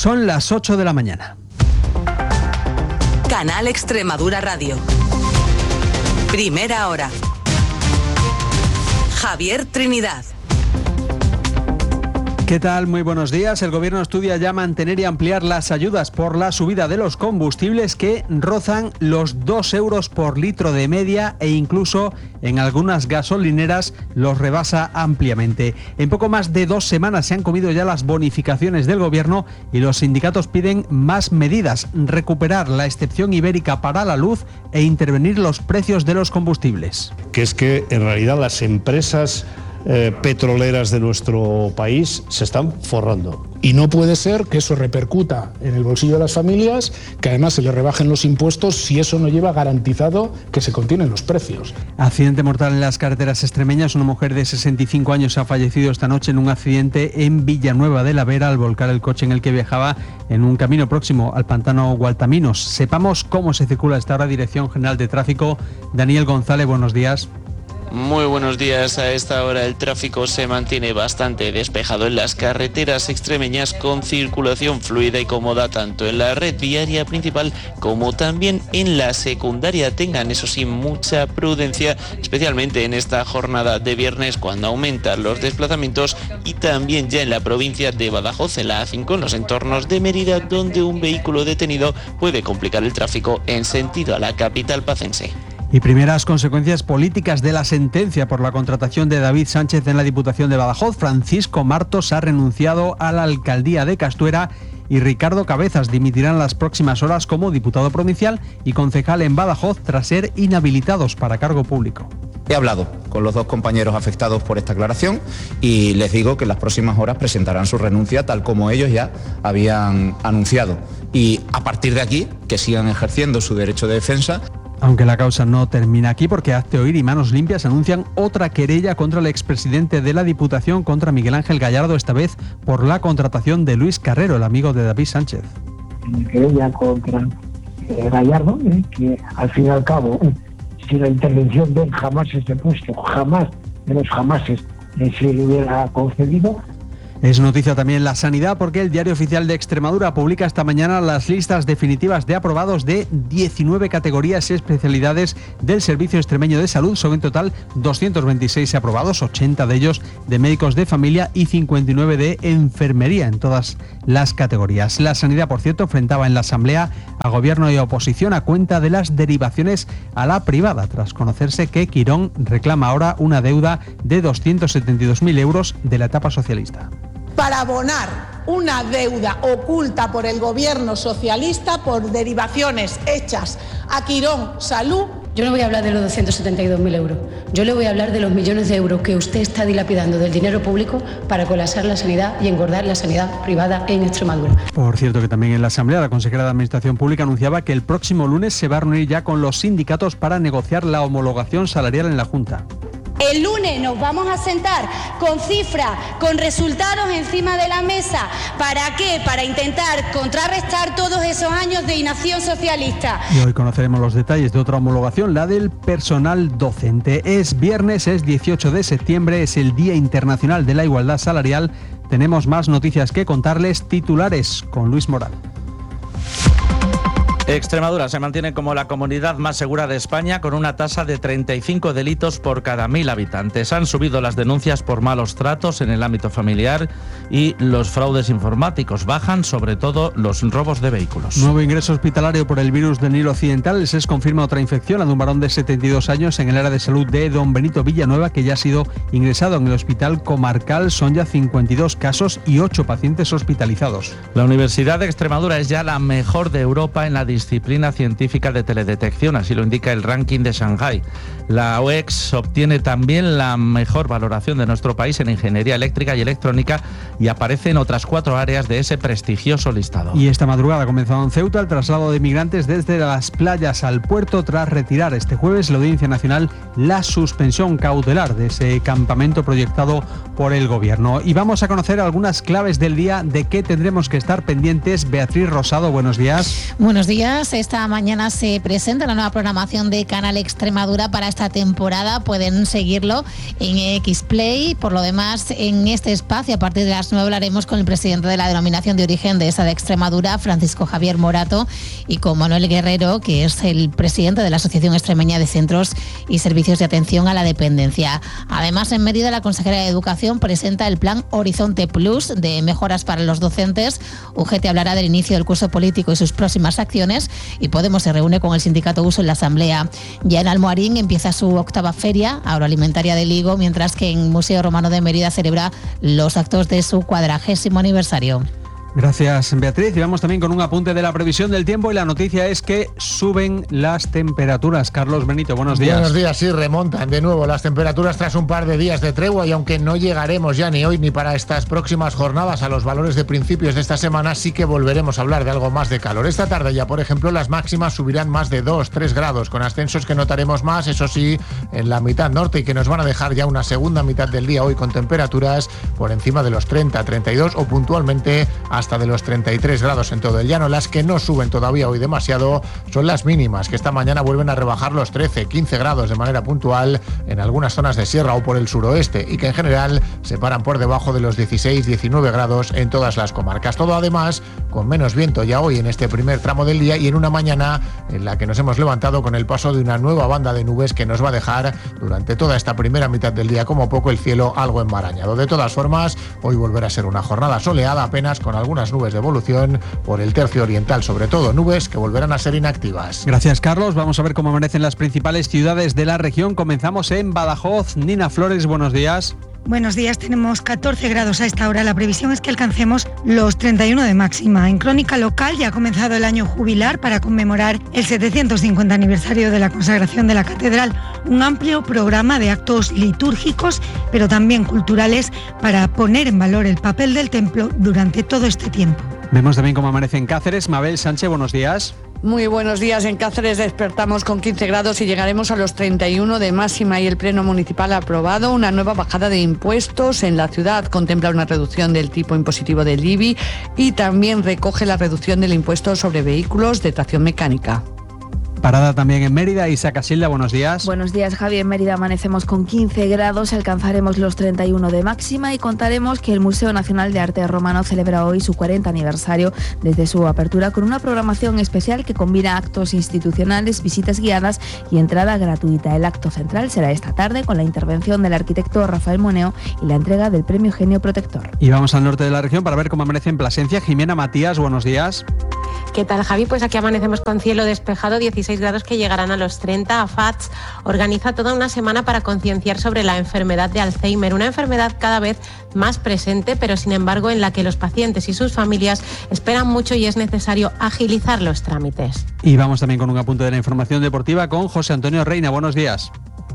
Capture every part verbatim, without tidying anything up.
Son las ocho de la mañana. Canal Extremadura Radio. Primera hora. Javier Trinidad. ¿Qué tal? Muy buenos días. El Gobierno estudia ya mantener y ampliar las ayudas por la subida de los combustibles que rozan los dos euros por litro de media e incluso en algunas gasolineras los rebasa ampliamente. En poco más de dos semanas se han comido ya las bonificaciones del Gobierno y los sindicatos piden más medidas, recuperar la excepción ibérica para la luz e intervenir los precios de los combustibles. Que es que en realidad las empresas Eh, petroleras de nuestro país se están forrando. Y no puede ser que eso repercuta en el bolsillo de las familias, que además se les rebajen los impuestos si eso no lleva garantizado que se contienen los precios. Accidente mortal en las carreteras extremeñas. Una mujer de sesenta y cinco años ha fallecido esta noche en un accidente en Villanueva de la Vera al volcar el coche en el que viajaba en un camino próximo al pantano Gualtaminos. Sepamos cómo se circula a esta hora. Dirección General de Tráfico. Daniel González, buenos días. Muy buenos días. A esta hora el tráfico se mantiene bastante despejado en las carreteras extremeñas con circulación fluida y cómoda tanto en la red viaria principal como también en la secundaria. Tengan eso sí mucha prudencia, especialmente en esta jornada de viernes cuando aumentan los desplazamientos y también ya en la provincia de Badajoz, en la A cinco, en los entornos de Mérida, donde un vehículo detenido puede complicar el tráfico en sentido a la capital pacense. Y primeras consecuencias políticas de la sentencia por la contratación de David Sánchez en la Diputación de Badajoz. Francisco Martos ha renunciado a la alcaldía de Castuera y Ricardo Cabezas dimitirá en las próximas horas como diputado provincial y concejal en Badajoz tras ser inhabilitados para cargo público. He hablado con los dos compañeros afectados por esta aclaración y les digo que en las próximas horas presentarán su renuncia tal como ellos ya habían anunciado. Y a partir de aquí, que sigan ejerciendo su derecho de defensa. Aunque la causa no termina aquí porque Hazte Oír y Manos Limpias anuncian otra querella contra el expresidente de la Diputación, contra Miguel Ángel Gallardo, esta vez por la contratación de Luis Carrero, el amigo de David Sánchez. Una querella contra eh, Gallardo, eh, que al fin y al cabo, eh, si la intervención de él jamás se ha puesto, jamás de los jamases eh, se le hubiera concedido. Es noticia también la sanidad porque el Diario Oficial de Extremadura publica esta mañana las listas definitivas de aprobados de diecinueve categorías y especialidades del Servicio Extremeño de Salud. Son en total doscientos veintiséis aprobados, ochenta de ellos de médicos de familia y cincuenta y nueve de enfermería en todas las categorías. La sanidad, por cierto, enfrentaba en la Asamblea a Gobierno y oposición a cuenta de las derivaciones a la privada, tras conocerse que Quirón reclama ahora una deuda de doscientos setenta y dos mil euros de la etapa socialista. Para abonar una deuda oculta por el gobierno socialista por derivaciones hechas a Quirón Salud. Yo no voy a hablar de los doscientos setenta y dos mil euros, yo le voy a hablar de los millones de euros que usted está dilapidando del dinero público para colapsar la sanidad y engordar la sanidad privada en Extremadura. Por cierto que también en la Asamblea la consejera de Administración Pública anunciaba que el próximo lunes se va a reunir ya con los sindicatos para negociar la homologación salarial en la Junta. El lunes nos vamos a sentar con cifras, con resultados encima de la mesa. ¿Para qué? Para intentar contrarrestar todos esos años de inacción socialista. Y hoy conoceremos los detalles de otra homologación, la del personal docente. Es viernes, es dieciocho de septiembre, es el Día Internacional de la Igualdad Salarial. Tenemos más noticias que contarles, titulares con Luis Moral. Extremadura se mantiene como la comunidad más segura de España con una tasa de treinta y cinco delitos por cada mil habitantes. Han subido las denuncias por malos tratos en el ámbito familiar y los fraudes informáticos. Bajan sobre todo los robos de vehículos. Nuevo ingreso hospitalario por el virus del Nilo Occidental. El S E S confirma otra infección, la de un varón de setenta y dos años en el área de salud de Don Benito Villanueva, que ya ha sido ingresado en el hospital comarcal. Son ya cincuenta y dos casos y ocho pacientes hospitalizados. La Universidad de Extremadura es ya la mejor de Europa en la disciplina científica de teledetección, así lo indica el ranking de Shanghái. La U E X obtiene también la mejor valoración de nuestro país en ingeniería eléctrica y electrónica y aparece en otras cuatro áreas de ese prestigioso listado. Y esta madrugada ha comenzado en Ceuta el traslado de migrantes desde las playas al puerto tras retirar este jueves la Audiencia Nacional la suspensión cautelar de ese campamento proyectado por el Gobierno. Y vamos a conocer algunas claves del día de qué tendremos que estar pendientes. Beatriz Rosado, buenos días. Buenos días. noticias. Esta mañana se presenta la nueva programación de Canal Extremadura para esta temporada. Pueden seguirlo en Xplay. Por lo demás, en este espacio, a partir de las nueve, hablaremos con el presidente de la denominación de origen de esa de Extremadura, Francisco Javier Morato, y con Manuel Guerrero, que es el presidente de la Asociación Extremeña de Centros y Servicios de Atención a la Dependencia. Además, en Mérida, la consejera de Educación presenta el plan Horizonte Plus de mejoras para los docentes. U G T hablará del inicio del curso político y sus próximas acciones, y Podemos se reúne con el sindicato U S O en la Asamblea. Ya en Almoharín empieza su octava feria agroalimentaria de Ligo, mientras que en Museo Romano de Mérida celebra los actos de su cuadragésimo aniversario. Gracias, Beatriz. Y vamos también con un apunte de la previsión del tiempo, y la noticia es que suben las temperaturas. Carlos Benito, buenos días. Buenos días, sí, remontan de nuevo las temperaturas tras un par de días de tregua, y aunque no llegaremos ya ni hoy ni para estas próximas jornadas a los valores de principios de esta semana, sí que volveremos a hablar de algo más de calor. Esta tarde ya, por ejemplo, las máximas subirán más de dos, tres grados, con ascensos que notaremos más, eso sí, en la mitad norte, y que nos van a dejar ya una segunda mitad del día hoy con temperaturas por encima de los treinta, treinta y dos o puntualmente hasta hasta de los treinta y tres grados en todo el llano. Las que no suben todavía hoy demasiado son las mínimas, que esta mañana vuelven a rebajar los trece, quince grados de manera puntual en algunas zonas de sierra o por el suroeste, y que en general se paran por debajo de los dieciséis, diecinueve grados en todas las comarcas. Todo además con menos viento ya hoy en este primer tramo del día, y en una mañana en la que nos hemos levantado con el paso de una nueva banda de nubes que nos va a dejar durante toda esta primera mitad del día como poco el cielo algo enmarañado. De todas formas, hoy volverá a ser una jornada soleada, apenas con algunas nubes de evolución por el tercio oriental, sobre todo nubes que volverán a ser inactivas. Gracias, Carlos. Vamos a ver cómo amanecen las principales ciudades de la región. Comenzamos en Badajoz. Nina Flores, buenos días. Buenos días, tenemos catorce grados a esta hora. La previsión es que alcancemos los treinta y uno de máxima. En crónica local ya ha comenzado el año jubilar para conmemorar el setecientos cincuenta aniversario de la consagración de la catedral. Un amplio programa de actos litúrgicos, pero también culturales, para poner en valor el papel del templo durante todo este tiempo. Vemos también cómo amanece en Cáceres. Mabel Sánchez, buenos días. Muy buenos días. En Cáceres despertamos con quince grados y llegaremos a los treinta y uno de máxima, y el Pleno Municipal ha aprobado una nueva bajada de impuestos en la ciudad. Contempla una reducción del tipo impositivo del I B I y también recoge la reducción del impuesto sobre vehículos de tracción mecánica. Parada también en Mérida. Isa Casilda, buenos días. Buenos días, Javi. En Mérida amanecemos con quince grados, alcanzaremos los treinta y uno de máxima, y contaremos que el Museo Nacional de Arte Romano celebra hoy su cuarenta aniversario desde su apertura, con una programación especial que combina actos institucionales, visitas guiadas y entrada gratuita. El acto central será esta tarde con la intervención del arquitecto Rafael Moneo y la entrega del Premio Genio Protector. Y vamos al norte de la región para ver cómo amanece en Plasencia. Jimena Matías, buenos días. ¿Qué tal, Javi? Pues aquí amanecemos con cielo despejado, dieciséis grados que llegarán a los treinta. A F A T S organiza toda una semana para concienciar sobre la enfermedad de Alzheimer, una enfermedad cada vez más presente, pero sin embargo en la que los pacientes y sus familias esperan mucho y es necesario agilizar los trámites. Y vamos también con un apunte de la información deportiva con José Antonio Reina. Buenos días.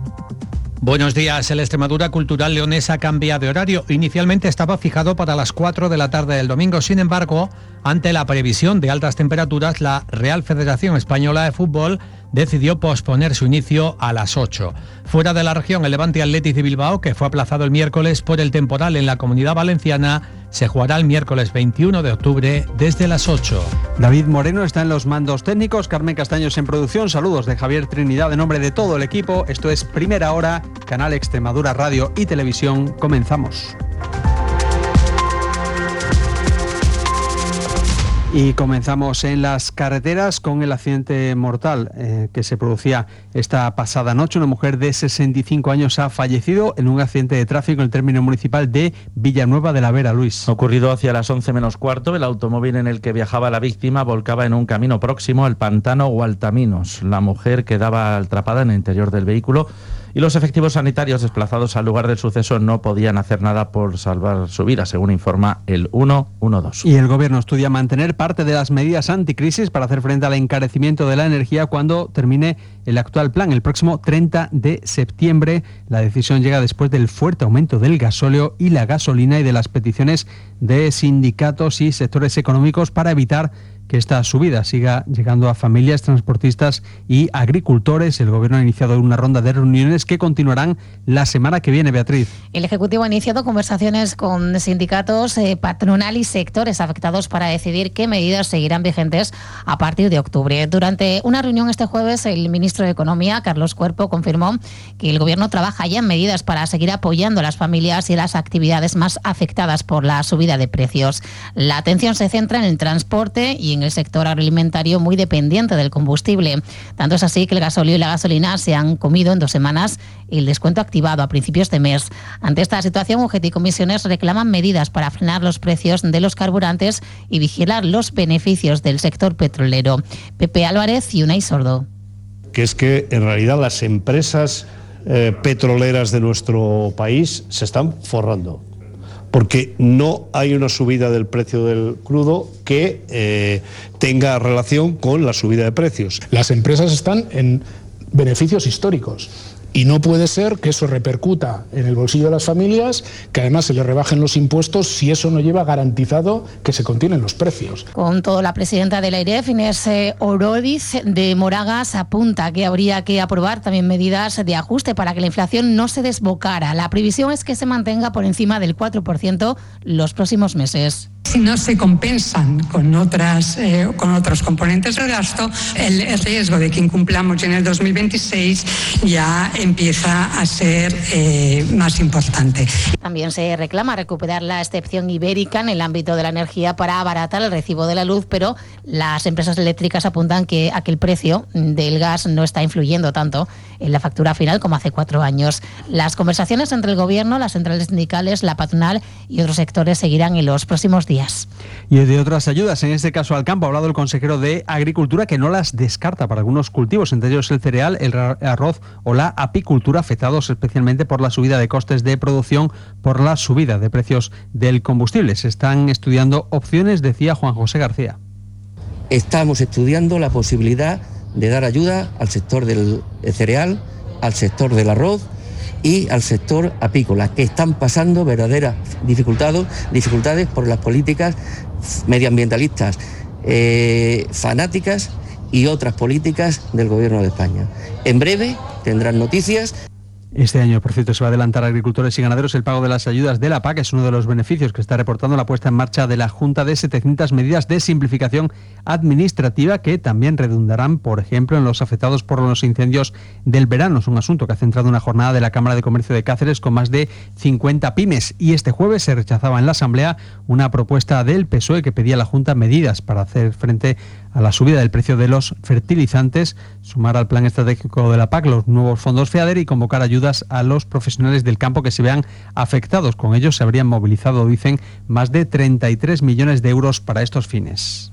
Buenos días. El Extremadura Cultural Leonesa cambia de horario. Inicialmente estaba fijado para las cuatro de la tarde del domingo. Sin embargo, ante la previsión de altas temperaturas, la Real Federación Española de Fútbol decidió posponer su inicio a las ocho. Fuera de la región, el Levante Athletic de Bilbao, que fue aplazado el miércoles por el temporal en la Comunidad Valenciana, se jugará el miércoles veintiuno de octubre desde las ocho. David Moreno está en los mandos técnicos, Carmen Castaños en producción. Saludos de Javier Trinidad en nombre de todo el equipo. Esto es Primera Hora, Canal Extremadura Radio y Televisión. Comenzamos. Y comenzamos en las carreteras con el accidente mortal eh, que se producía esta pasada noche. Una mujer de sesenta y cinco años ha fallecido en un accidente de tráfico en el término municipal de Villanueva de la Vera, Luis. Ocurrido hacia las once menos cuarto, el automóvil en el que viajaba la víctima volcaba en un camino próximo al pantano Gualtaminos. La mujer quedaba atrapada en el interior del vehículo y los efectivos sanitarios desplazados al lugar del suceso no podían hacer nada por salvar su vida, según informa el ciento doce. Y el gobierno estudia mantener parte de las medidas anticrisis para hacer frente al encarecimiento de la energía cuando termine el actual plan, el próximo treinta de septiembre. La decisión llega después del fuerte aumento del gasóleo y la gasolina y de las peticiones de sindicatos y sectores económicos para evitar que esta subida siga llegando a familias, transportistas y agricultores. El Gobierno ha iniciado una ronda de reuniones que continuarán la semana que viene, Beatriz. El Ejecutivo ha iniciado conversaciones con sindicatos, eh, patronal y sectores afectados para decidir qué medidas seguirán vigentes a partir de octubre. Durante una reunión este jueves, el ministro de Economía, Carlos Cuerpo, confirmó que el Gobierno trabaja ya en medidas para seguir apoyando a las familias y las actividades más afectadas por la subida de precios. La atención se centra en el transporte y en el sector agroalimentario, muy dependiente del combustible. Tanto es así que el gasóleo y la gasolina se han comido en dos semanas el descuento activado a principios de mes. Ante esta situación, U G T y comisiones reclaman medidas para frenar los precios de los carburantes y vigilar los beneficios del sector petrolero. Pepe Álvarez y Unai Sordo. Que es que en realidad las empresas eh, petroleras de nuestro país se están forrando, porque no hay una subida del precio del crudo que eh, tenga relación con la subida de precios. Las empresas están en beneficios históricos. Y no puede ser que eso repercuta en el bolsillo de las familias, que además se les rebajen los impuestos si eso no lleva garantizado que se contienen los precios. Con todo, la presidenta de la AIREF, Inés Orodiz de Moragas, apunta que habría que aprobar también medidas de ajuste para que la inflación no se desbocara. La previsión es que se mantenga por encima del cuatro por ciento los próximos meses. Si no se compensan con, otras, eh, con otros componentes del gasto, el, el riesgo de que incumplamos en el dos mil veintiséis ya empieza a ser eh, más importante. También se reclama recuperar la excepción ibérica en el ámbito de la energía para abaratar el recibo de la luz, pero las empresas eléctricas apuntan que, a que el precio del gas no está influyendo tanto en la factura final como hace cuatro años. Las conversaciones entre el Gobierno, las centrales sindicales, la patronal y otros sectores seguirán en los próximos días. Y de otras ayudas, en este caso al campo, ha hablado el consejero de Agricultura, que no las descarta para algunos cultivos, entre ellos el cereal, el arroz o la apicultura, afectados especialmente por la subida de costes de producción por la subida de precios del combustible. Se están estudiando opciones, decía Juan José García. Estamos estudiando la posibilidad de dar ayuda al sector del cereal, al sector del arroz y al sector apícola, que están pasando verdaderas dificultades, dificultades por las políticas medioambientalistas eh, fanáticas y otras políticas del Gobierno de España. En breve tendrán noticias. Este año, por cierto, se va a adelantar a agricultores y ganaderos el pago de las ayudas de la P A C. Es uno de los beneficios que está reportando la puesta en marcha de la Junta de setecientas medidas de simplificación administrativa que también redundarán, por ejemplo, en los afectados por los incendios del verano. Es un asunto que ha centrado una jornada de la Cámara de Comercio de Cáceres con más de cincuenta pymes. Y este jueves se rechazaba en la Asamblea una propuesta del P S O E que pedía a la Junta medidas para hacer frente a la subida del precio de los fertilizantes, sumar al plan estratégico de la P A C los nuevos fondos FEADER y convocar ayudas a los profesionales del campo que se vean afectados. Con ellos se habrían movilizado, dicen, más de treinta y tres millones de euros para estos fines.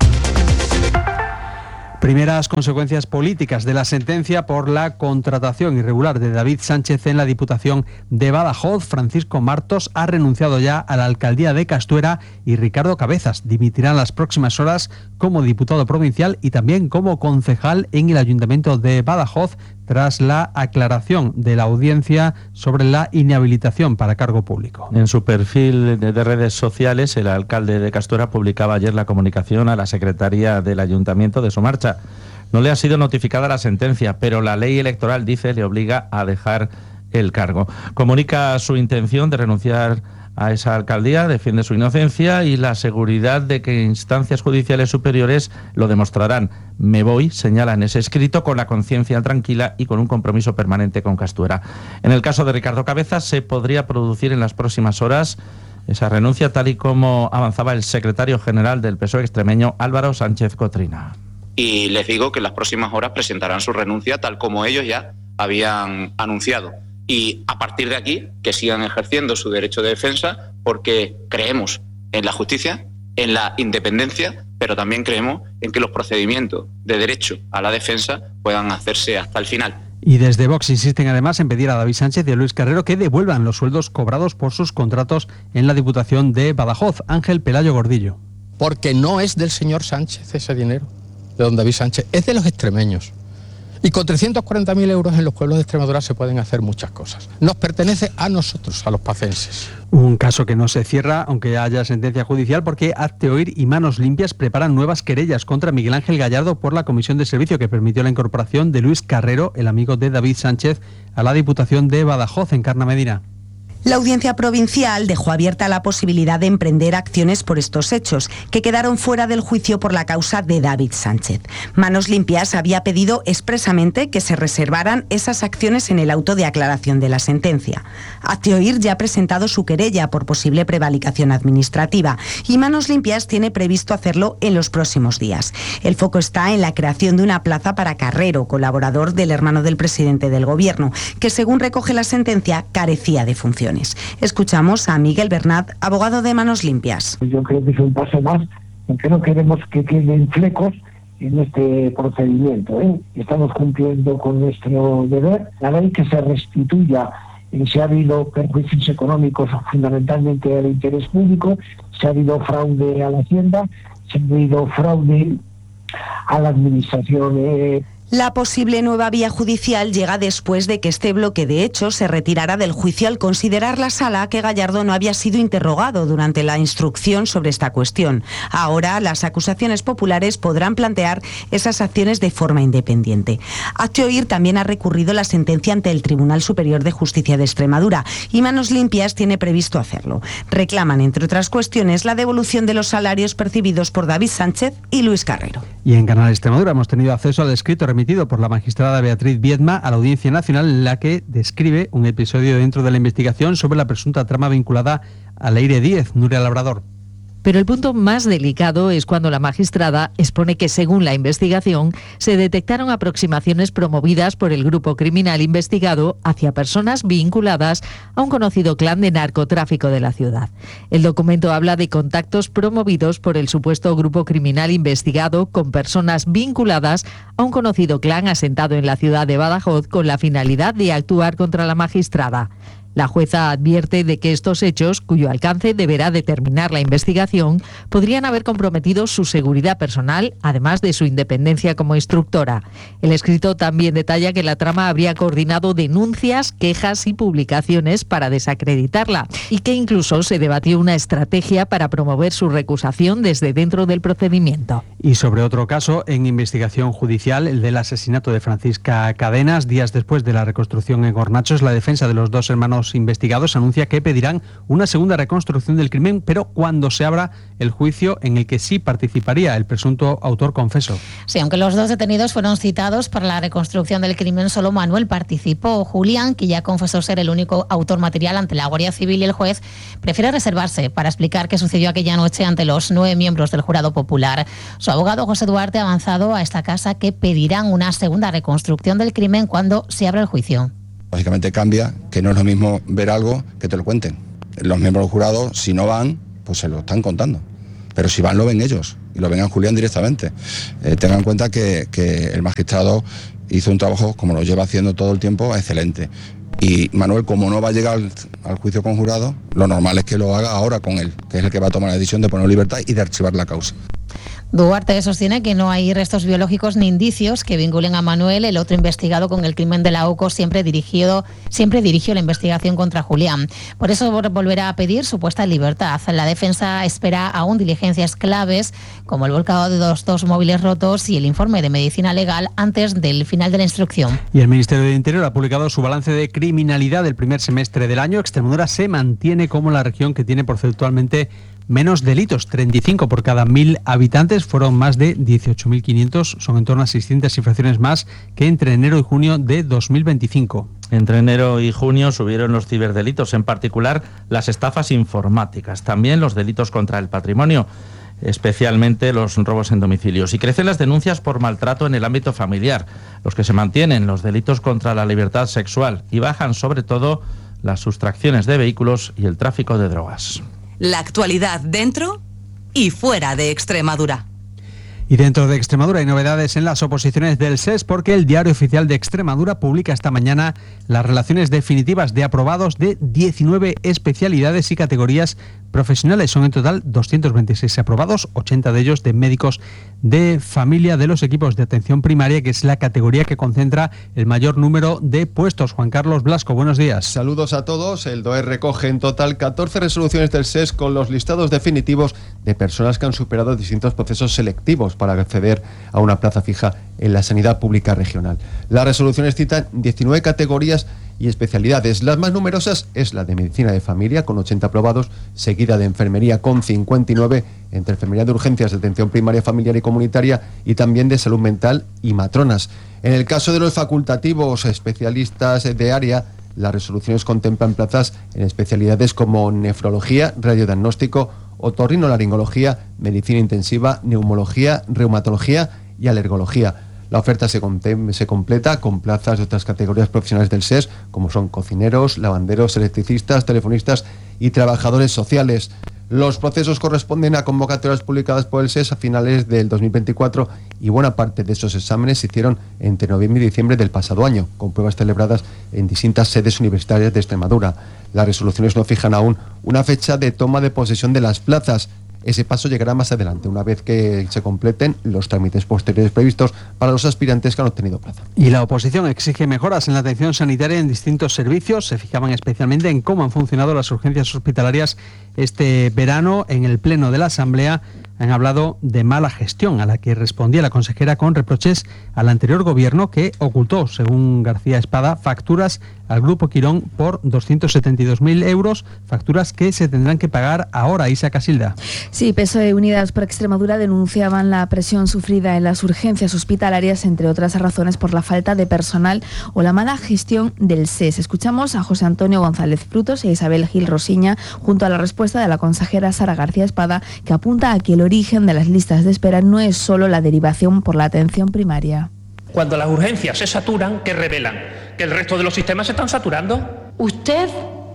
Primeras consecuencias políticas de la sentencia por la contratación irregular de David Sánchez en la Diputación de Badajoz. Francisco Martos ha renunciado ya a la alcaldía de Castuera y Ricardo Cabezas dimitirá en las próximas horas como diputado provincial y también como concejal en el Ayuntamiento de Badajoz tras la aclaración de la audiencia sobre la inhabilitación para cargo público. En su perfil de redes sociales, el alcalde de Castuera publicaba ayer la comunicación a la secretaría del Ayuntamiento de su marcha. No le ha sido notificada la sentencia, pero la ley electoral, dice, le obliga a dejar el cargo. Comunica su intención de renunciar a esa alcaldía, defiende su inocencia y la seguridad de que instancias judiciales superiores lo demostrarán. Me voy, señala en ese escrito, con la conciencia tranquila y con un compromiso permanente con Castuera. En el caso de Ricardo Cabezas se podría producir en las próximas horas esa renuncia, tal y como avanzaba el secretario general del P S O E extremeño, Álvaro Sánchez Cotrina. Y les digo que en las próximas horas presentarán su renuncia, tal como ellos ya habían anunciado. Y a partir de aquí, que sigan ejerciendo su derecho de defensa, porque creemos en la justicia, en la independencia, pero también creemos en que los procedimientos de derecho a la defensa puedan hacerse hasta el final. Y desde Vox insisten además en pedir a David Sánchez y a Luis Carrero que devuelvan los sueldos cobrados por sus contratos en la Diputación de Badajoz. Ángel Pelayo Gordillo. Porque no es del señor Sánchez ese dinero, de don David Sánchez, es de los extremeños. Y con trescientos cuarenta mil euros en los pueblos de Extremadura se pueden hacer muchas cosas. Nos pertenece a nosotros, a los pacenses. Un caso que no se cierra, aunque haya sentencia judicial, porque Hazte Oír y Manos Limpias preparan nuevas querellas contra Miguel Ángel Gallardo por la comisión de servicio que permitió la incorporación de Luis Carrero, el amigo de David Sánchez, a la Diputación de Badajoz. Encarna Medina. La Audiencia Provincial dejó abierta la posibilidad de emprender acciones por estos hechos, que quedaron fuera del juicio por la causa de David Sánchez. Manos Limpias había pedido expresamente que se reservaran esas acciones en el auto de aclaración de la sentencia. Hazte Oír ya ha presentado su querella por posible prevaricación administrativa y Manos Limpias tiene previsto hacerlo en los próximos días. El foco está en la creación de una plaza para Carrero, colaborador del hermano del presidente del Gobierno, que según recoge la sentencia carecía de funciones. Escuchamos a Miguel Bernat, abogado de Manos Limpias. Yo creo que es un paso más, aunque no queremos que queden flecos en este procedimiento, ¿eh? Estamos cumpliendo con nuestro deber. La ley que se restituya, eh, si ha habido perjuicios económicos fundamentalmente al interés público, si ha habido fraude a la Hacienda, si ha habido fraude a la Administración. Eh, La posible nueva vía judicial llega después de que este bloque de hechos se retirara del juicio al considerar la sala que Gallardo no había sido interrogado durante la instrucción sobre esta cuestión. Ahora las acusaciones populares podrán plantear esas acciones de forma independiente. Hazte Oír también ha recurrido la sentencia ante el Tribunal Superior de Justicia de Extremadura y Manos Limpias tiene previsto hacerlo. Reclaman, entre otras cuestiones, la devolución de los salarios percibidos por David Sánchez y Luis Carrero. Y en Canal Extremadura hemos tenido acceso al escrito remitido por la magistrada Beatriz Viedma a la Audiencia Nacional, en la que describe un episodio dentro de la investigación sobre la presunta trama vinculada a Leire Díez. Nuria Labrador. Pero el punto más delicado es cuando la magistrada expone que, según la investigación, se detectaron aproximaciones promovidas por el grupo criminal investigado hacia personas vinculadas a un conocido clan de narcotráfico de la ciudad. El documento habla de contactos promovidos por el supuesto grupo criminal investigado con personas vinculadas a un conocido clan asentado en la ciudad de Badajoz con la finalidad de actuar contra la magistrada. La jueza advierte de que estos hechos, cuyo alcance deberá determinar la investigación, podrían haber comprometido su seguridad personal, además de su independencia como instructora. El escrito también detalla que la trama habría coordinado denuncias, quejas y publicaciones para desacreditarla, y que incluso se debatió una estrategia para promover su recusación desde dentro del procedimiento. Y sobre otro caso, en investigación judicial, el del asesinato de Francisca Cadenas, días después de la reconstrucción en Hornachos, la defensa de los dos hermanos investigados anuncia que pedirán una segunda reconstrucción del crimen, pero cuando se abra el juicio en el que sí participaría el presunto autor confeso. Sí, aunque los dos detenidos fueron citados para la reconstrucción del crimen, solo Manuel participó. Julián, que ya confesó ser el único autor material ante la Guardia Civil y el juez, prefiere reservarse para explicar qué sucedió aquella noche ante los nueve miembros del jurado popular. Su abogado José Duarte ha avanzado a esta casa que pedirán una segunda reconstrucción del crimen cuando se abra el juicio. Lógicamente cambia, que no es lo mismo ver algo que te lo cuenten. Los miembros del jurado, si no van, pues se lo están contando. Pero si van, lo ven ellos, y lo ven a Julián directamente. Eh, tengan en cuenta que, que el magistrado hizo un trabajo, como lo lleva haciendo todo el tiempo, excelente. Y Manuel, como no va a llegar al, al juicio con jurado, lo normal es que lo haga ahora con él, que es el que va a tomar la decisión de poner en libertad y de archivar la causa. Duarte sostiene que no hay restos biológicos ni indicios que vinculen a Manuel, el otro investigado con el crimen de la OCO, siempre dirigido, siempre dirigió la investigación contra Julián. Por eso volverá a pedir su puesta en libertad. La defensa espera aún diligencias claves, como el volcado de los dos móviles rotos y el informe de medicina legal antes del final de la instrucción. Y el Ministerio de Interior ha publicado su balance de criminalidad del primer semestre del año. Extremadura se mantiene como la región que tiene porcentualmente menos delitos, treinta y cinco por cada mil habitantes, fueron más de dieciocho mil quinientos, son en torno a seiscientas infracciones más que entre enero y junio de dos mil veinticinco. Entre enero y junio subieron los ciberdelitos, en particular las estafas informáticas, también los delitos contra el patrimonio, especialmente los robos en domicilios. Y crecen las denuncias por maltrato en el ámbito familiar, los que se mantienen, los delitos contra la libertad sexual, y bajan sobre todo las sustracciones de vehículos y el tráfico de drogas. La actualidad dentro y fuera de Extremadura. Y dentro de Extremadura hay novedades en las oposiciones del S E S, porque el Diario Oficial de Extremadura publica esta mañana las relaciones definitivas de aprobados de diecinueve especialidades y categorías profesionales. Son en total doscientos veintiséis aprobados, ochenta de ellos de médicos de familia de los equipos de atención primaria, que es la categoría que concentra el mayor número de puestos. Juan Carlos Blasco, buenos días. Saludos a todos. El D O E recoge en total catorce resoluciones del S E S con los listados definitivos de personas que han superado distintos procesos selectivos para acceder a una plaza fija en la sanidad pública regional. Las resoluciones citan diecinueve categorías y especialidades. Las más numerosas es la de medicina de familia, con ochenta aprobados, seguida de enfermería con cincuenta y nueve, entre enfermería de urgencias, de atención primaria, familiar y comunitaria, y también de salud mental y matronas. En el caso de los facultativos especialistas de área, las resoluciones contemplan plazas en especialidades como nefrología, radiodiagnóstico, otorrinolaringología, medicina intensiva, neumología, reumatología y alergología. La oferta se, se completa con plazas de otras categorías profesionales del S E S, como son cocineros, lavanderos, electricistas, telefonistas y trabajadores sociales. Los procesos corresponden a convocatorias publicadas por el S E S a finales del dos mil veinticuatro y buena parte de esos exámenes se hicieron entre noviembre y diciembre del pasado año, con pruebas celebradas en distintas sedes universitarias de Extremadura. Las resoluciones no fijan aún una fecha de toma de posesión de las plazas. Ese paso llegará más adelante, una vez que se completen los trámites posteriores previstos para los aspirantes que han obtenido plaza. Y la oposición exige mejoras en la atención sanitaria en distintos servicios. Se fijaban especialmente en cómo han funcionado las urgencias hospitalarias este verano. En el pleno de la Asamblea han hablado de mala gestión, a la que respondía la consejera con reproches al anterior gobierno, que ocultó, según García Espada, facturas al Grupo Quirón por doscientos setenta y dos mil euros, facturas que se tendrán que pagar ahora. Isa Casilda. Sí, P S O E y Unidas por Extremadura denunciaban la presión sufrida en las urgencias hospitalarias, entre otras razones por la falta de personal o la mala gestión del S E S. Escuchamos a José Antonio González Frutos e Isabel Gil Rosiña junto a la respuesta de la consejera Sara García Espada, que apunta a que el origen de las listas de espera no es solo la derivación por la atención primaria. Cuando las urgencias se saturan, ¿qué revelan? ¿Que el resto de los sistemas se están saturando? Usted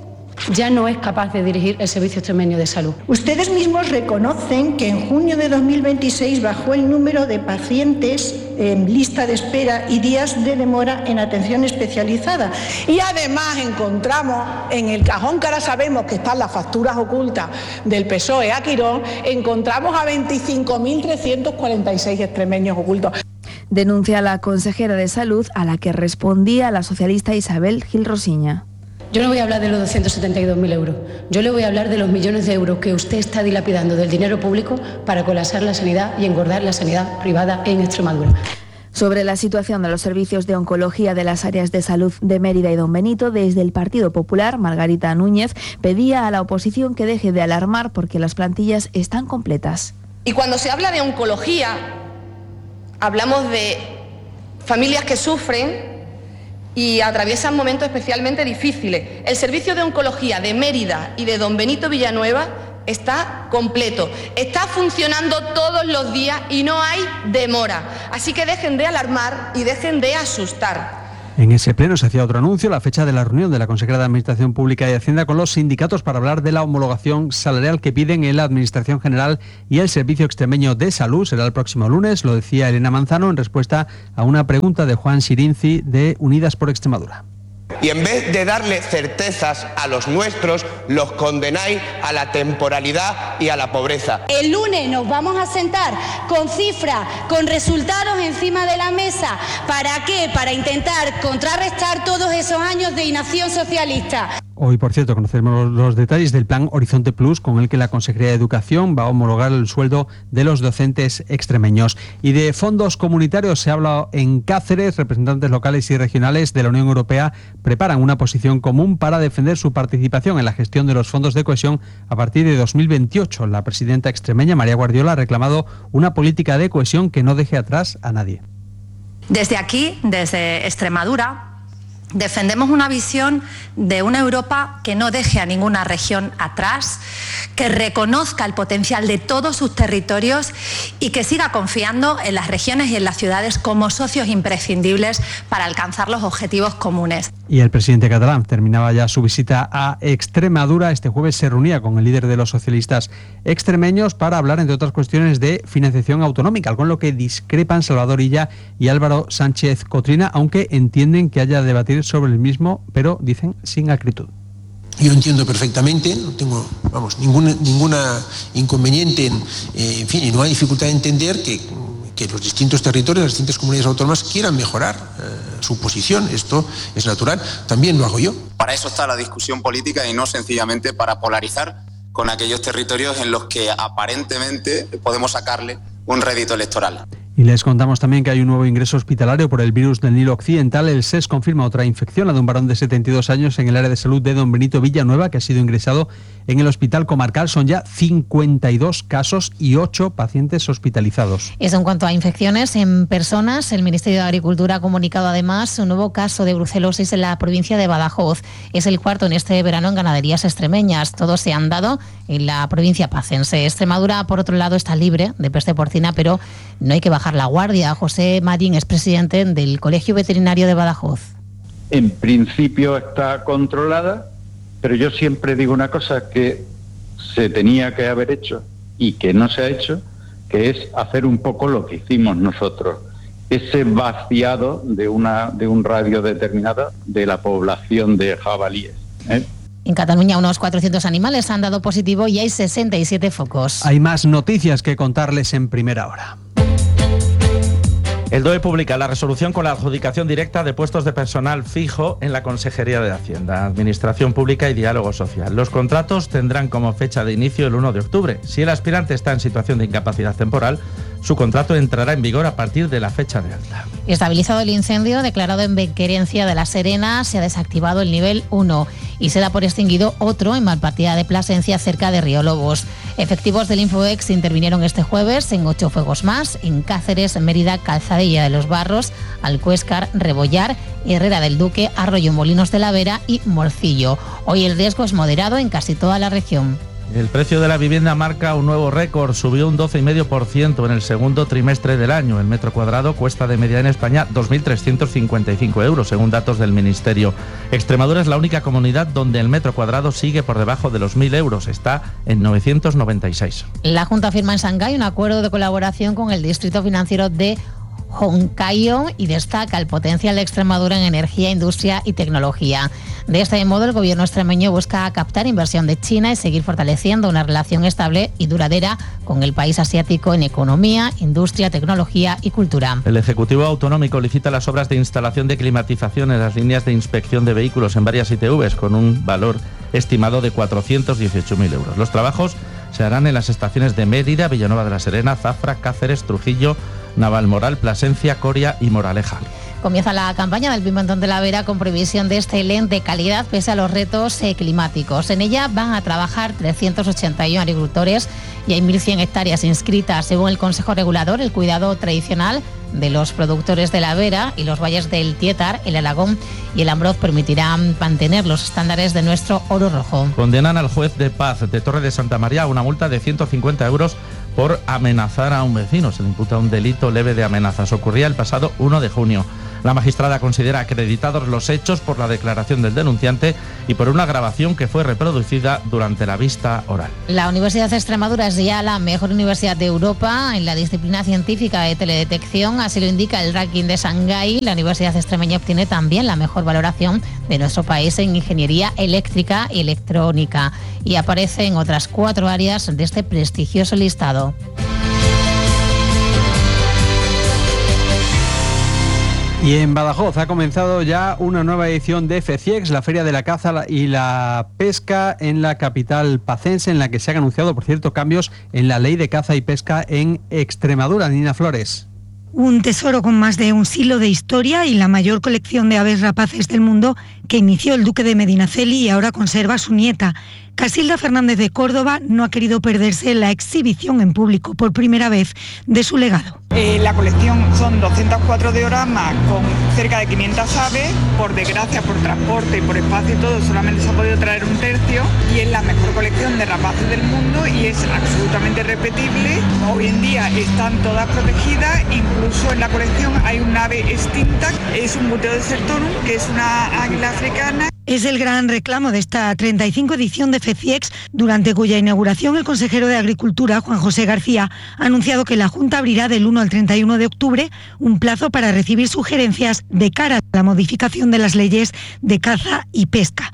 ya no es capaz de dirigir el Servicio Extremeño de Salud. Ustedes mismos reconocen que en junio de dos mil veintiséis bajó el número de pacientes en lista de espera y días de demora en atención especializada. Y además encontramos en el cajón que ahora sabemos que están las facturas ocultas del P S O E a Quirón, encontramos a veinticinco mil trescientos cuarenta y seis extremeños ocultos. Denuncia la consejera de Salud, a la que respondía la socialista Isabel Gil Rosiña. Yo no voy a hablar de los doscientos setenta y dos mil euros. Yo le voy a hablar de los millones de euros que usted está dilapidando del dinero público para colapsar la sanidad y engordar la sanidad privada en Extremadura. Sobre la situación de los servicios de oncología de las áreas de salud de Mérida y Don Benito, desde el Partido Popular, Margarita Núñez pedía a la oposición que deje de alarmar porque las plantillas están completas. Y cuando se habla de oncología, hablamos de familias que sufren y atraviesan momentos especialmente difíciles. El servicio de oncología de Mérida y de Don Benito Villanueva está completo, está funcionando todos los días y no hay demora. Así que dejen de alarmar y dejen de asustar. En ese pleno se hacía otro anuncio, la fecha de la reunión de la consejera de Administración Pública y Hacienda con los sindicatos para hablar de la homologación salarial que piden en la Administración General y el Servicio Extremeño de Salud. Será el próximo lunes, lo decía Elena Manzano en respuesta a una pregunta de Juan Sirinzi de Unidas por Extremadura. Y en vez de darle certezas a los nuestros, los condenáis a la temporalidad y a la pobreza. El lunes nos vamos a sentar con cifras, con resultados encima de la mesa. ¿Para qué? Para intentar contrarrestar todos esos años de inacción socialista. Hoy, por cierto, conocemos los detalles del plan Horizonte Plus, con el que la Consejería de Educación va a homologar el sueldo de los docentes extremeños. Y de fondos comunitarios se habla en Cáceres. Representantes locales y regionales de la Unión Europea preparan una posición común para defender su participación en la gestión de los fondos de cohesión a partir de dos mil veintiocho. La presidenta extremeña, María Guardiola, ha reclamado una política de cohesión que no deje atrás a nadie. Desde aquí, desde Extremadura, defendemos una visión de una Europa que no deje a ninguna región atrás, que reconozca el potencial de todos sus territorios y que siga confiando en las regiones y en las ciudades como socios imprescindibles para alcanzar los objetivos comunes. Y el presidente catalán terminaba ya su visita a Extremadura. Este jueves se reunía con el líder de los socialistas extremeños para hablar, entre otras cuestiones, de financiación autonómica, algo en lo que discrepan Salvador Illa y Álvaro Sánchez Cotrina, aunque entienden que haya de debatir sobre el mismo, pero dicen sin acritud. Yo entiendo perfectamente, no tengo, vamos, ningún ninguna inconveniente, en, eh, en fin, y no hay dificultad de entender que, que los distintos territorios, las distintas comunidades autónomas quieran mejorar eh, su posición. Esto es natural, también lo hago yo. Para eso está la discusión política y no sencillamente para polarizar con aquellos territorios en los que aparentemente podemos sacarle un rédito electoral. Y les contamos también que hay un nuevo ingreso hospitalario por el virus del Nilo Occidental. El S E S confirma otra infección, la de un varón de setenta y dos años en el área de salud de Don Benito Villanueva, que ha sido ingresado en el hospital comarcal. Son ya cincuenta y dos casos y ocho pacientes hospitalizados. Eso en cuanto a infecciones en personas. El Ministerio de Agricultura ha comunicado además un nuevo caso de brucelosis en la provincia de Badajoz. Es el cuarto en este verano en ganaderías extremeñas. Todos se han dado en la provincia pacense. Extremadura, por otro lado, está libre de peste porcina, pero no hay que bajar la guardia. José Marín es presidente del Colegio Veterinario de Badajoz. En principio está controlada, pero yo siempre digo una cosa que se tenía que haber hecho y que no se ha hecho, que es hacer un poco lo que hicimos nosotros, ese vaciado de una de un radio determinado de la población de jabalíes, ¿eh? En Cataluña unos cuatrocientos animales han dado positivo y hay sesenta y siete focos. Hay más noticias que contarles en primera hora. El D O E publica la resolución con la adjudicación directa de puestos de personal fijo en la Consejería de Hacienda, Administración Pública y Diálogo Social. Los contratos tendrán como fecha de inicio el uno de octubre. Si el aspirante está en situación de incapacidad temporal, su contrato entrará en vigor a partir de la fecha de alta. Estabilizado el incendio declarado en Bequerencia de la Serena, se ha desactivado el nivel uno y se da por extinguido otro en Malpartida de Plasencia, cerca de Río Lobos. Efectivos del Infoex intervinieron este jueves en ocho fuegos más, en Cáceres, Mérida, Calzadilla de los Barros, Alcuéscar, Rebollar, Herrera del Duque, Arroyo Molinos de la Vera y Morcillo. Hoy el riesgo es moderado en casi toda la región. El precio de la vivienda marca un nuevo récord, subió un doce coma cinco por ciento en el segundo trimestre del año. El metro cuadrado cuesta de media en España dos mil trescientos cincuenta y cinco euros, según datos del Ministerio. Extremadura es la única comunidad donde el metro cuadrado sigue por debajo de los mil euros, está en novecientos noventa y seis. La Junta firma en Shanghái un acuerdo de colaboración con el Distrito Financiero de Hokkaido y destaca el potencial de Extremadura en energía, industria y tecnología. De este modo, el gobierno extremeño busca captar inversión de China y seguir fortaleciendo una relación estable y duradera con el país asiático en economía, industria, tecnología y cultura. El Ejecutivo Autonómico licita las obras de instalación de climatización en las líneas de inspección de vehículos en varias I T Vs con un valor estimado de cuatrocientos dieciocho mil euros. Los trabajos se harán en las estaciones de Mérida, Villanueva de la Serena, Zafra, Cáceres, Trujillo, Navalmoral, Plasencia, Coria y Moraleja. Comienza la campaña del pimentón de la Vera con previsión de excelente calidad pese a los retos eh, climáticos. En ella van a trabajar trescientos ochenta y uno agricultores y hay mil cien hectáreas inscritas. Según el Consejo Regulador, el cuidado tradicional de los productores de la Vera y los valles del Tietar, el Alagón y el Ambroz permitirán mantener los estándares de nuestro oro rojo. Condenan al juez de paz de Torre de Santa María a una multa de ciento cincuenta euros por amenazar a un vecino. Se le imputa un delito leve de amenazas. Ocurría el pasado uno de junio. La magistrada considera acreditados los hechos por la declaración del denunciante y por una grabación que fue reproducida durante la vista oral. La Universidad de Extremadura es ya la mejor universidad de Europa en la disciplina científica de teledetección, así lo indica el ranking de Shanghái. La Universidad Extremeña obtiene también la mejor valoración de nuestro país en ingeniería eléctrica y electrónica y aparece en otras cuatro áreas de este prestigioso listado. Y en Badajoz ha comenzado ya una nueva edición de FECIEX, la Feria de la Caza y la Pesca en la capital pacense, en la que se han anunciado, por cierto, cambios en la ley de caza y pesca en Extremadura. Nina Flores. Un tesoro con más de un siglo de historia y la mayor colección de aves rapaces del mundo que inició el duque de Medinaceli y ahora conserva su nieta. Casilda Fernández de Córdoba no ha querido perderse la exhibición en público por primera vez de su legado. Eh, la colección son doscientos cuatro dioramas con cerca de quinientas aves. Por desgracia, por transporte y por espacio y todo, solamente se ha podido traer un tercio y es la mejor colección de rapaces del mundo y es absolutamente repetible. Hoy en día están todas protegidas, incluso en la colección hay un ave extinta, es un Buteo desertorum, que es una águila africana. Es el gran reclamo de esta treinta y cinco edición de FECIEX, durante cuya inauguración el consejero de Agricultura, Juan José García, ha anunciado que la Junta abrirá del uno al treinta y uno de octubre un plazo para recibir sugerencias de cara a la modificación de las leyes de caza y pesca.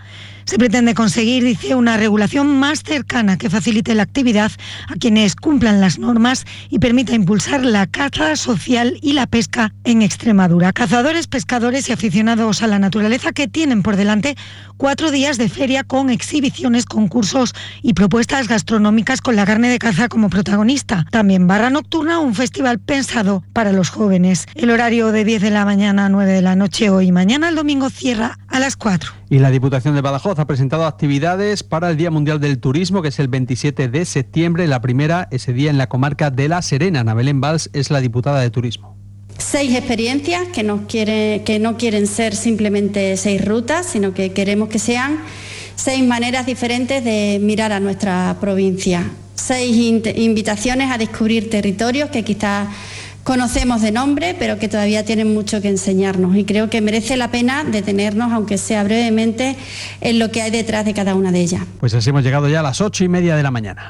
Se pretende conseguir, dice, una regulación más cercana que facilite la actividad a quienes cumplan las normas y permita impulsar la caza social y la pesca en Extremadura. Cazadores, pescadores y aficionados a la naturaleza que tienen por delante cuatro días de feria con exhibiciones, concursos y propuestas gastronómicas con la carne de caza como protagonista. También barra nocturna, un festival pensado para los jóvenes. El horario de diez de la mañana a nueve de la noche hoy y mañana, el domingo cierra a las cuatro. Y la Diputación de Badajoz ha presentado actividades para el Día Mundial del Turismo, que es el veintisiete de septiembre. La primera, ese día en la comarca de La Serena. Ana Belén Valls es la diputada de Turismo. Seis experiencias que, nos quiere, que no quieren ser simplemente seis rutas, sino que queremos que sean seis maneras diferentes de mirar a nuestra provincia. Seis invitaciones a descubrir territorios que quizás conocemos de nombre, pero que todavía tienen mucho que enseñarnos. Y creo que merece la pena detenernos, aunque sea brevemente, en lo que hay detrás de cada una de ellas. Pues así hemos llegado ya a las ocho y media de la mañana.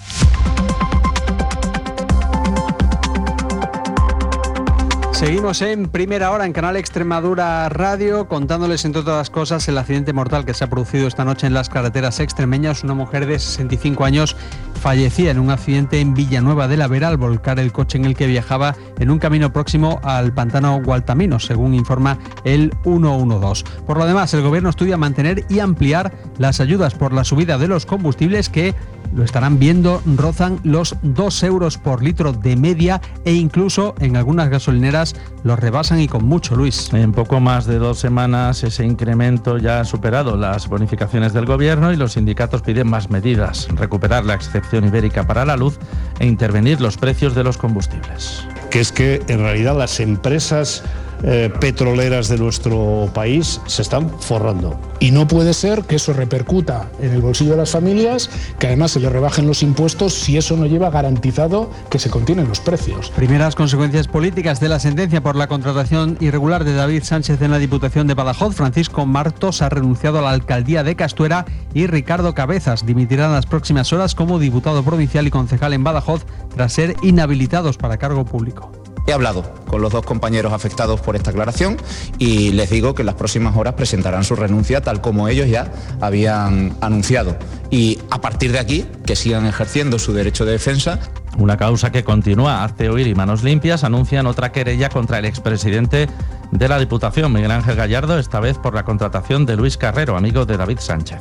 Seguimos en Primera Hora en Canal Extremadura Radio, contándoles, entre otras las cosas, el accidente mortal que se ha producido esta noche en las carreteras extremeñas. Una mujer de sesenta y cinco años fallecía en un accidente en Villanueva de la Vera al volcar el coche en el que viajaba en un camino próximo al pantano Gualtamino, según informa el ciento doce. Por lo demás, el Gobierno estudia mantener y ampliar las ayudas por la subida de los combustibles que, lo estarán viendo, rozan los dos euros por litro de media e incluso en algunas gasolineras los rebasan y con mucho, Luis. En poco más de dos semanas ese incremento ya ha superado las bonificaciones del Gobierno y los sindicatos piden más medidas, recuperar la excepción ibérica para la luz e intervenir los precios de los combustibles. Que es que en realidad las empresas Eh, petroleras de nuestro país se están forrando. Y no puede ser que eso repercuta en el bolsillo de las familias, que además se les rebajen los impuestos si eso no lleva garantizado que se contienen los precios. Primeras consecuencias políticas de la sentencia por la contratación irregular de David Sánchez en la Diputación de Badajoz. Francisco Martos ha renunciado a la alcaldía de Castuera y Ricardo Cabezas dimitirá en las próximas horas como diputado provincial y concejal en Badajoz tras ser inhabilitados para cargo público. He hablado con los dos compañeros afectados por esta aclaración y les digo que en las próximas horas presentarán su renuncia tal como ellos ya habían anunciado. Y a partir de aquí, que sigan ejerciendo su derecho de defensa. Una causa que continúa. Hazte Oír y Manos Limpias anuncian otra querella contra el expresidente de la Diputación, Miguel Ángel Gallardo, esta vez por la contratación de Luis Carrero, amigo de David Sánchez.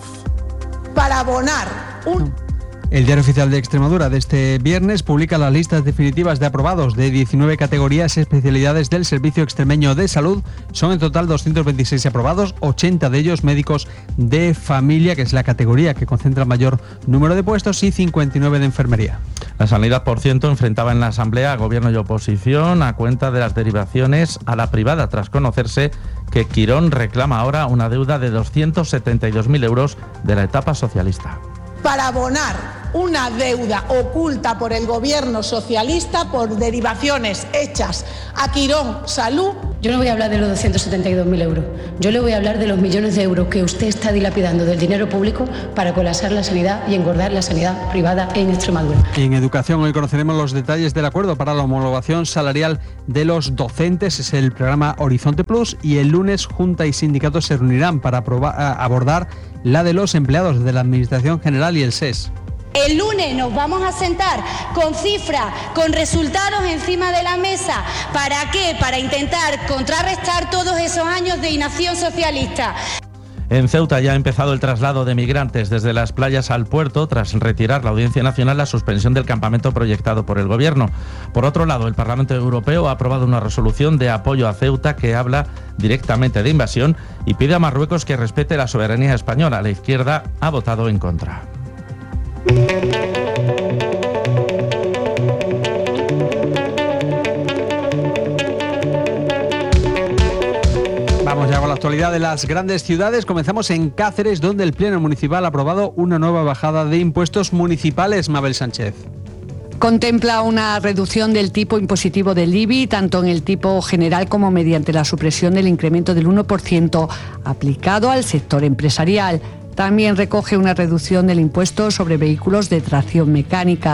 Para abonar un... El Diario Oficial de Extremadura de este viernes publica las listas definitivas de aprobados de diecinueve categorías y especialidades del Servicio Extremeño de Salud. Son en total doscientos veintiséis aprobados, ochenta de ellos médicos de familia, que es la categoría que concentra el mayor número de puestos, y cincuenta y nueve de enfermería. La Sanidad, por ciento, enfrentaba en la Asamblea a Gobierno y oposición a cuenta de las derivaciones a la privada, tras conocerse que Quirón reclama ahora una deuda de doscientos setenta y dos mil euros de la etapa socialista. Para abonar una deuda oculta por el Gobierno socialista por derivaciones hechas a Quirón Salud. Yo no voy a hablar de los doscientos setenta y dos mil euros. Yo le voy a hablar de los millones de euros que usted está dilapidando del dinero público para colapsar la sanidad y engordar la sanidad privada en Extremadura. En educación hoy conoceremos los detalles del acuerdo para la homologación salarial de los docentes. Es el programa Horizonte Plus y el lunes Junta y sindicatos se reunirán para aprobar, abordar la de los empleados de la Administración General y el S E S. El lunes nos vamos a sentar con cifras, con resultados encima de la mesa. ¿Para qué? Para intentar contrarrestar todos esos años de inacción socialista. En Ceuta ya ha empezado el traslado de migrantes desde las playas al puerto tras retirar la Audiencia Nacional la suspensión del campamento proyectado por el Gobierno. Por otro lado, el Parlamento Europeo ha aprobado una resolución de apoyo a Ceuta que habla directamente de invasión y pide a Marruecos que respete la soberanía española. La izquierda ha votado en contra. Vamos ya con la actualidad de las grandes ciudades. Comenzamos en Cáceres, donde el Pleno Municipal ha aprobado una nueva bajada de impuestos municipales. Mabel Sánchez. Contempla una reducción del tipo impositivo del I B I, tanto en el tipo general como mediante la supresión del incremento del uno por ciento aplicado al sector empresarial. También recoge una reducción del impuesto sobre vehículos de tracción mecánica.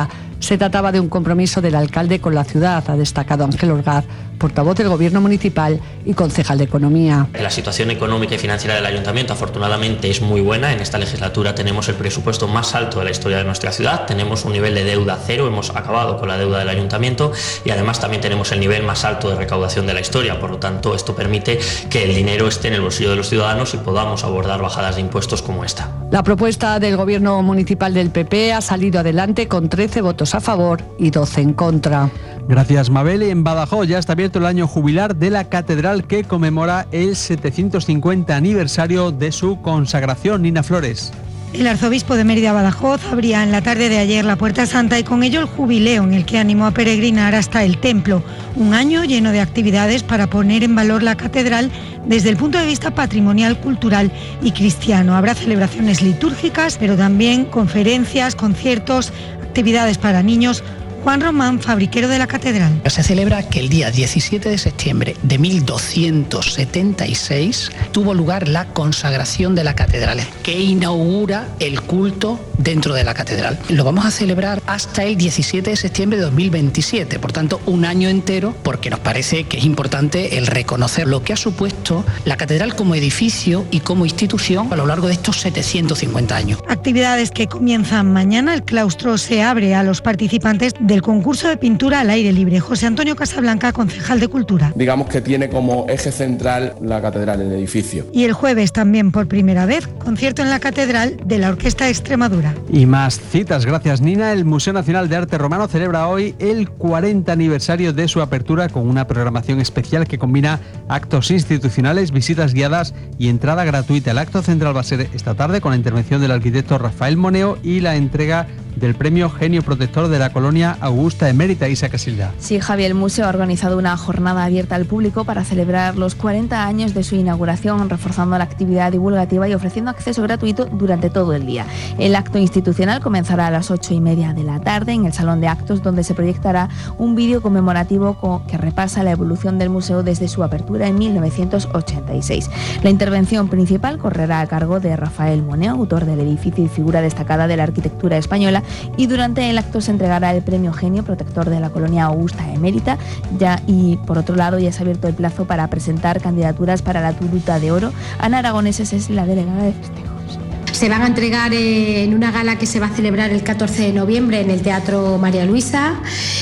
Se trataba de un compromiso del alcalde con la ciudad, ha destacado Ángel Orgaz, portavoz del Gobierno municipal y concejal de Economía. La situación económica y financiera del Ayuntamiento afortunadamente es muy buena. En esta legislatura tenemos el presupuesto más alto de la historia de nuestra ciudad, tenemos un nivel de deuda cero, hemos acabado con la deuda del Ayuntamiento y además también tenemos el nivel más alto de recaudación de la historia. Por lo tanto, esto permite que el dinero esté en el bolsillo de los ciudadanos y podamos abordar bajadas de impuestos como esta. La propuesta del Gobierno municipal del P P ha salido adelante con trece votos a favor y doce en contra. Gracias, Mabel. En Badajoz ya está abierto el año jubilar de la catedral que conmemora el setecientos cincuenta aniversario de su consagración. Nina Flores. El arzobispo de Mérida Badajoz abría en la tarde de ayer la Puerta Santa y con ello el jubileo en el que animó a peregrinar hasta el templo. Un año lleno de actividades para poner en valor la catedral desde el punto de vista patrimonial, cultural y cristiano. Habrá celebraciones litúrgicas, pero también conferencias, conciertos, actividades para niños. Juan Román, fabriquero de la catedral. Se celebra que el día diecisiete de septiembre de mil doscientos setenta y seis tuvo lugar la consagración de la catedral, que inaugura el culto dentro de la catedral. Lo vamos a celebrar hasta el diecisiete de septiembre de dos mil veintisiete, por tanto un año entero, porque nos parece que es importante el reconocer lo que ha supuesto la catedral como edificio y como institución a lo largo de estos setecientos cincuenta años. Actividades que comienzan mañana. El claustro se abre a los participantes de del concurso de pintura al aire libre. José Antonio Casablanca, concejal de Cultura. Digamos que tiene como eje central la catedral, el edificio. Y el jueves también por primera vez, concierto en la catedral de la Orquesta de Extremadura. Y más citas, gracias Nina. El Museo Nacional de Arte Romano celebra hoy el cuarenta aniversario de su apertura con una programación especial que combina actos institucionales, visitas guiadas y entrada gratuita. El acto central va a ser esta tarde con la intervención del arquitecto Rafael Moneo y la entrega del premio Genio Protector de la Colonia Augusta Emérita. Isa Casilda. Sí, Javier, el museo ha organizado una jornada abierta al público para celebrar los cuarenta años de su inauguración, reforzando la actividad divulgativa y ofreciendo acceso gratuito durante todo el día. El acto institucional comenzará a las ocho y media de la tarde en el Salón de Actos, donde se proyectará un vídeo conmemorativo que repasa la evolución del museo desde su apertura en mil novecientos ochenta y seis. La intervención principal correrá a cargo de Rafael Moneo, autor del edificio y figura destacada de la arquitectura española, y durante el acto se entregará el premio Genio Protector de la Colonia Augusta Emérita. Ya, y por otro lado ya se ha abierto el plazo para presentar candidaturas para la Turuta de Oro. Ana Aragoneses es la delegada de festejos. Se van a entregar en una gala que se va a celebrar el catorce de noviembre en el Teatro María Luisa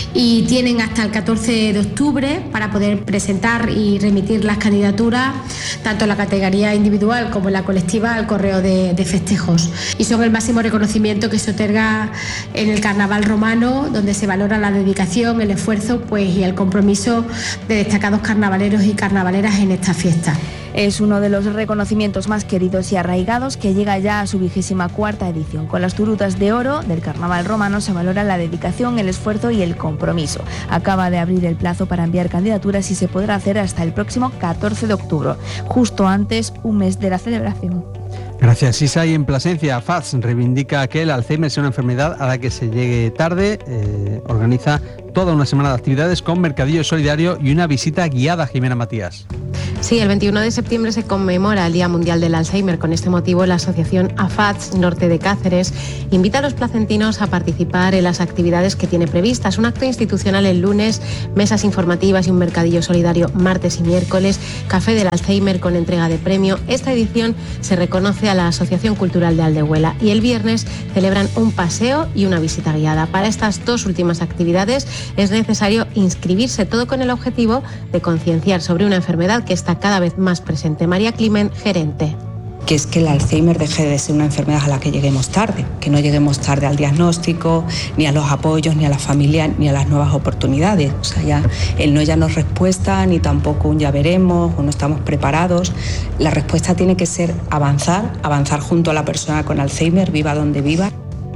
y tienen hasta el catorce de octubre para poder presentar y remitir las candidaturas, tanto en la categoría individual como en la colectiva, al correo de, de festejos. Y son el máximo reconocimiento que se otorga en el Carnaval romano, donde se valora la dedicación, el esfuerzo pues, y el compromiso de destacados carnavaleros y carnavaleras en esta fiesta. Es uno de los reconocimientos más queridos y arraigados que llega ya a su vigésima cuarta edición. Con las Turutas de Oro del Carnaval romano se valora la dedicación, el esfuerzo y el compromiso. Acaba de abrir el plazo para enviar candidaturas y se podrá hacer hasta el próximo catorce de octubre, justo antes, un mes de la celebración. Gracias, Isa. Y en Plasencia, F A D S reivindica que el Alzheimer sea una enfermedad a la que se llegue tarde. Eh, organiza toda una semana de actividades con mercadillo solidario y una visita guiada. Jimena Matías. Sí, el veintiuno de septiembre se conmemora el Día Mundial del Alzheimer. Con este motivo, la Asociación A F A D S Norte de Cáceres invita a los placentinos a participar en las actividades que tiene previstas. Un acto institucional el lunes, mesas informativas y un mercadillo solidario martes y miércoles, café del Alzheimer con entrega de premio. Esta edición se reconoce a la Asociación Cultural de Aldehuela y el viernes celebran un paseo y una visita guiada. Para estas dos últimas actividades es necesario inscribirse, todo con el objetivo de concienciar sobre una enfermedad que está cada vez más presente. María Climent, gerente. Que es que el Alzheimer deje de ser una enfermedad a la que lleguemos tarde, que no lleguemos tarde al diagnóstico, ni a los apoyos, ni a la familia, ni a las nuevas oportunidades. O sea, ya el no ya no es respuesta, ni tampoco un ya veremos o no estamos preparados. La respuesta tiene que ser avanzar, avanzar junto a la persona con Alzheimer, viva donde viva.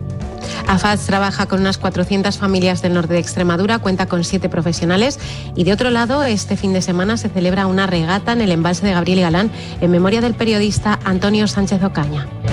A F A D S trabaja con unas cuatrocientas familias del norte de Extremadura, cuenta con siete profesionales y de otro lado, este fin de semana se celebra una regata en el embalse de Gabriel y Galán en memoria del periodista Antonio Sánchez Ocaña.